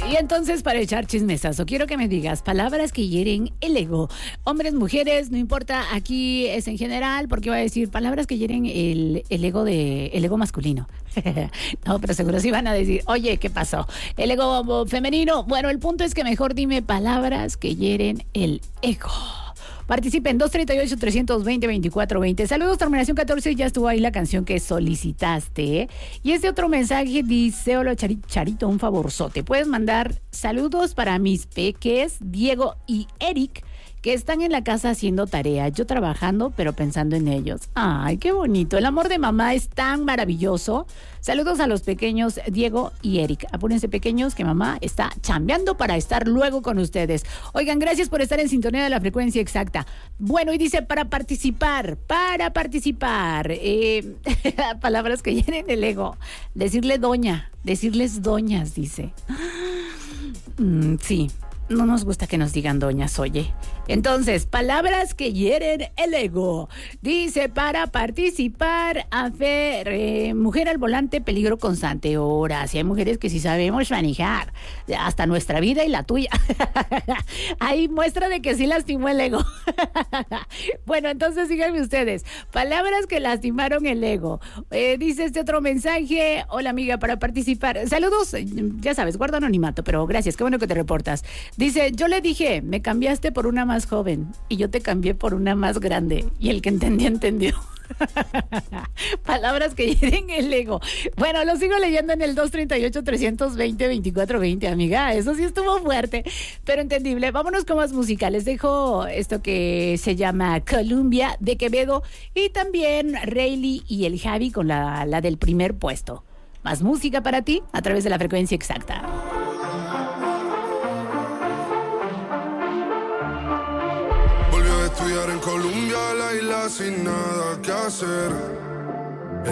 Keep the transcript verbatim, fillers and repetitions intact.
Y entonces, para echar chismesazo, quiero que me digas palabras que hieren el ego. Hombres, mujeres, no importa, aquí es en general, porque va a decir palabras que hieren el, el ego de el ego masculino. No, pero seguro sí van a decir, oye, ¿qué pasó? El ego femenino. Bueno, el punto es que mejor dime palabras que hieren el ego. Participen, dos treinta y ocho, trescientos veinte, veinticuatro veinte. Saludos, terminación catorce, ya estuvo ahí la canción que solicitaste, ¿eh? Y este otro mensaje dice, hola Chari- Charito, un favorzote. Puedes mandar saludos para mis peques, Diego y Eric, que están en la casa haciendo tarea, yo trabajando, pero pensando en ellos. Ay, qué bonito. El amor de mamá es tan maravilloso. Saludos a los pequeños Diego y Eric. Apúrense, pequeños, que mamá está chambeando para estar luego con ustedes. Oigan, gracias por estar en sintonía de la frecuencia exacta. Bueno, y dice, para participar, para participar, eh, palabras que llenen el ego. Decirle doña, decirles doñas, dice. Mm, sí. No nos gusta que nos digan doñas, oye. Entonces, palabras que hieren el ego. Dice, para participar, a ver, eh, mujer al volante, peligro constante. Ahora, si hay mujeres que sí sabemos manejar, hasta nuestra vida y la tuya. Ahí muestra de que sí lastimó el ego. Bueno, entonces síganme ustedes. Palabras que lastimaron el ego. Eh, dice este otro mensaje. Hola, amiga, para participar. Saludos, ya sabes, guarda anonimato, pero gracias, qué bueno que te reportas. Dice, yo le dije, me cambiaste por una más joven y yo te cambié por una más grande. Y el que entendió, entendió. Palabras que hieren el ego. Bueno, lo sigo leyendo en el dos treinta y ocho, trescientos veinte, veinticuatro veinte, amiga. Eso sí estuvo fuerte, pero entendible. Vámonos con más música. Les dejo esto que se llama Columbia de Quevedo y también Rayleigh y el Javi con la, la del primer puesto. Más música para ti a través de la frecuencia exacta. Estudiar en Colombia, la isla sin nada que hacer.